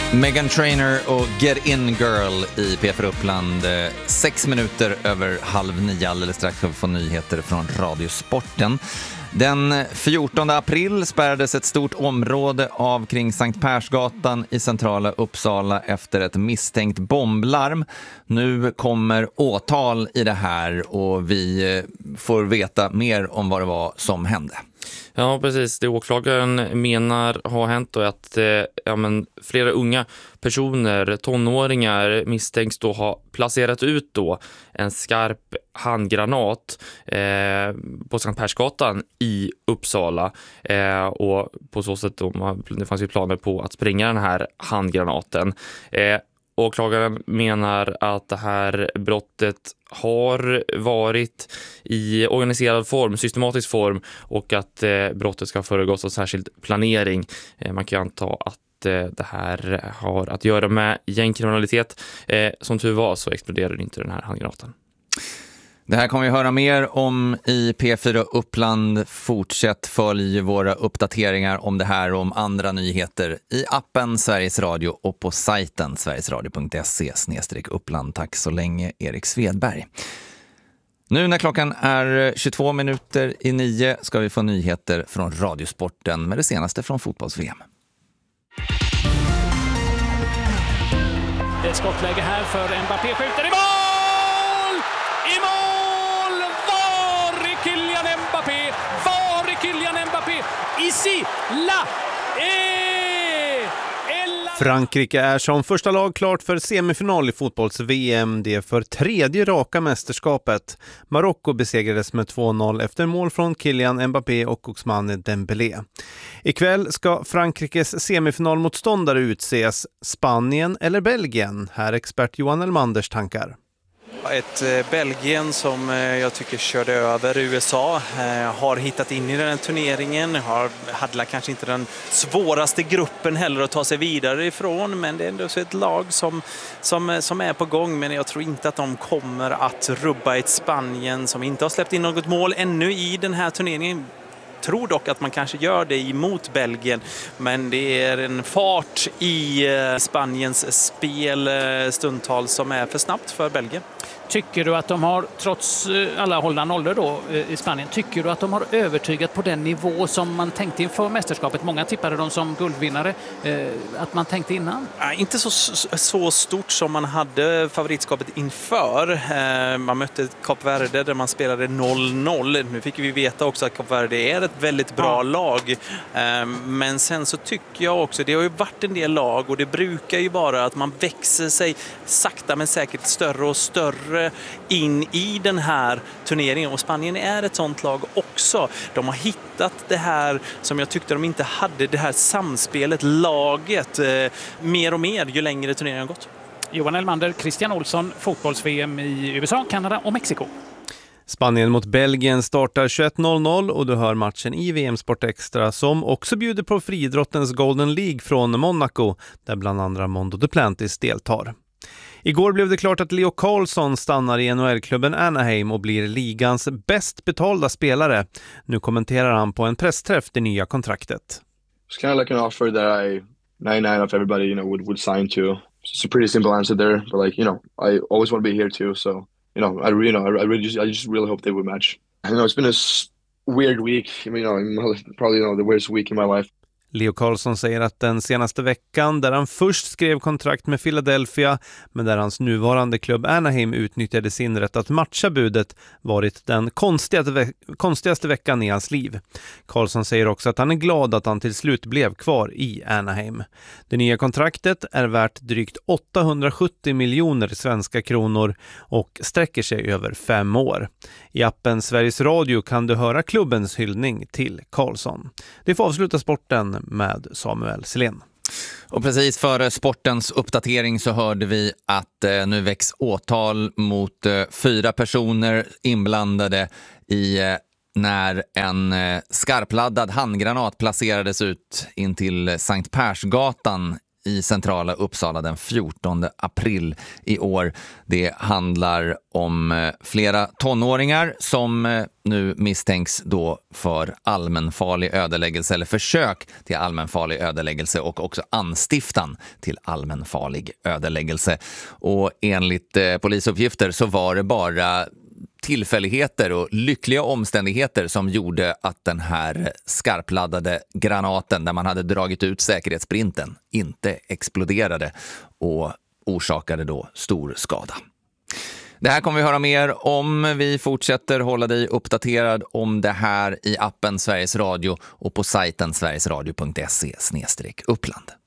Meghan Trainor och Get In Girl i P4 Uppland. 6 minuter över 8:30, alldeles strax ska vi få nyheter från Radiosporten. Den 14 april spärrades ett stort område av kring Sankt Persgatan i centrala Uppsala efter ett misstänkt bomblarm. Nu kommer åtal i det här och vi får veta mer om vad det var som hände. Ja, precis. Det åklagaren menar har hänt och att flera unga personer, tonåringar, misstänks då ha placerat ut då en skarp handgranat på Sankt Persgatan i Uppsala. Och på så sätt det fanns ju planer på att spränga den här handgranaten. Åklagaren menar att det här brottet har varit i organiserad form, systematisk form, och att brottet ska föregås av särskild planering. Man kan anta att det här har att göra med gängkriminalitet. Som tur var så exploderade inte den här handgranaten. Det här kommer vi höra mer om i P4 Uppland. Fortsätt följ våra uppdateringar om det här och om andra nyheter i appen Sveriges Radio och på sajten sverigesradio.se/uppland. Tack så länge, Erik Svedberg. Nu när klockan är 22 minuter i 9 ska vi få nyheter från Radiosporten med det senaste från fotbolls-VM. Det är skottläge här för Mbappé, skjuter i mål! I mål! Var är Kylian Mbappé? Ici, la, Frankrike är som första lag klart för semifinal i fotbolls-VM. Det är för tredje raka mästerskapet. Marocko besegrades med 2-0 efter mål från Kylian Mbappé och Ousmane Dembélé. Ikväll ska Frankrikes semifinalmotståndare utses. Spanien eller Belgien? Här expert Johan Elmanders tankar. Ett Belgien som jag tycker körde över USA, har hittat in i den här turneringen, hade kanske inte den svåraste gruppen heller att ta sig vidare ifrån, men det är ändå så ett lag som är på gång, men jag tror inte att de kommer att rubba ett Spanien som inte har släppt in något mål ännu i den här turneringen. Tror dock att man kanske gör det emot Belgien, men det är en fart i Spaniens spel stundtals som är för snabbt för Belgien. Tycker du att de har, trots alla hållna nollor då i Spanien, tycker du att de har övertygat på den nivå som man tänkte inför mästerskapet? Många tippade dem som guldvinnare, att man tänkte innan? Inte så stort som man hade favoritskapet inför. Man mötte Kap Verde där man spelade 0-0. Nu fick vi veta också att Kap Verde är ett väldigt bra lag. Men sen så tycker jag också, det har ju varit en del lag och det brukar ju vara att man växer sig sakta men säkert större och större in i den här turneringen, och Spanien är ett sånt lag också. De har hittat det här som jag tyckte de inte hade, det här samspelet, laget, mer och mer ju längre turneringen har gått. Johan Elmander, Christian Olsson, fotbolls-VM i USA, Kanada och Mexiko. Spanien mot Belgien startar 21.00 och du hör matchen i VM Sport Extra som också bjuder på friidrottens Golden League från Monaco där bland andra Mondo Duplantis deltar. Igår blev det klart att Leo Carlsson stannar i NHL-klubben Anaheim och blir ligans bäst betalda spelare. Nu kommenterar han på en pressträff det nya kontraktet. It's kind of like an offer that 99 of everybody, would sign to. It's a pretty simple answer there, but I always want to be here too. So, I just really hope they would match. It's been a weird week. Probably the worst week in my life. Leo Carlsson säger att den senaste veckan där han först skrev kontrakt med Philadelphia men där hans nuvarande klubb Anaheim utnyttjade sin rätt att matcha budet varit den konstigaste veckan i hans liv. Carlsson säger också att han är glad att han till slut blev kvar i Anaheim. Det nya kontraktet är värt drygt 870 miljoner svenska kronor och sträcker sig över 5 år. I appen Sveriges Radio kan du höra klubbens hyllning till Carlsson. Det får avsluta sporten med Samuel Selén. Och precis före sportens uppdatering så hörde vi att nu väcks åtal mot 4 personer inblandade i när en skarpladdad handgranat placerades ut in till Sankt Persgatan i centrala Uppsala den 14 april i år. Det handlar om flera tonåringar som nu misstänks då för allmänfarlig ödeläggelse eller försök till allmänfarlig ödeläggelse och också anstiftan till allmänfarlig ödeläggelse. Och enligt polisuppgifter så var det bara tillfälligheter och lyckliga omständigheter som gjorde att den här skarpladdade granaten där man hade dragit ut säkerhetssprinten inte exploderade och orsakade då stor skada. Det här kommer vi höra mer om. Vi fortsätter hålla dig uppdaterad om det här i appen Sveriges Radio och på sajten sverigesradio.se/Uppland.